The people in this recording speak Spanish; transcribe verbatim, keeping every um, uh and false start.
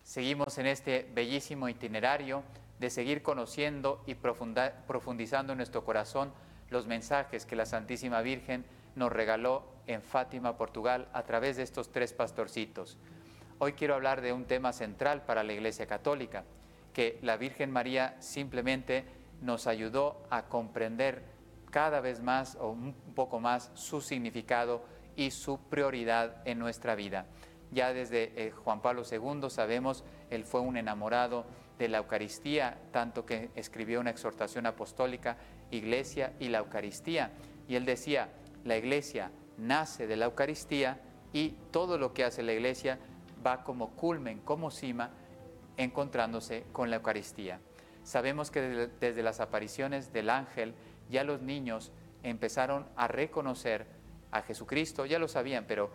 Seguimos en este bellísimo itinerario de seguir conociendo y profundizando en nuestro corazón los mensajes que la Santísima Virgen nos regaló en Fátima, Portugal, a través de estos tres pastorcitos. Hoy quiero hablar de un tema central para la Iglesia Católica, que la Virgen María simplemente nos ayudó a comprender cada vez más o un poco más su significado y su prioridad en nuestra vida. Ya desde eh, Juan Pablo segundo sabemos, él fue un enamorado de la Eucaristía, tanto que escribió una exhortación apostólica, Iglesia y la Eucaristía. Y él decía, la Iglesia nace de la Eucaristía y todo lo que hace la Iglesia va como culmen, como cima, encontrándose con la Eucaristía. Sabemos que desde, desde las apariciones del ángel, ya los niños empezaron a reconocer a Jesucristo, ya lo sabían, pero